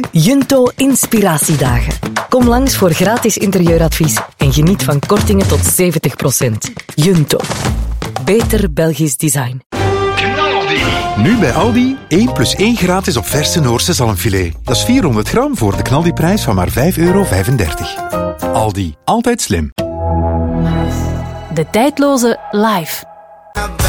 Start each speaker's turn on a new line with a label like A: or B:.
A: Junto Inspiratiedagen. Kom langs voor gratis interieuradvies en geniet van kortingen tot 70%. Junto. Beter Belgisch design.
B: Nu bij Aldi, 1 plus 1 gratis op verse Noorse zalmfilet. Dat is 400 gram voor de knaldiprijs van maar €5,35. Aldi, altijd slim.
A: De tijdloze live.